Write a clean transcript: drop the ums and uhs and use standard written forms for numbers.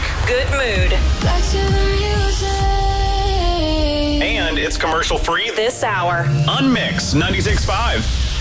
Good mood. Back to the music. And it's commercial free This hour. on Mix 96.5.